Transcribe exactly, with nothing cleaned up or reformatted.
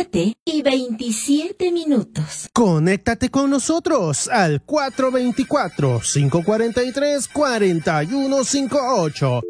siete y veintisiete minutos. Conéctate con nosotros al cuatro dos cuatro, cinco cuatro tres, cuatro uno cinco ocho.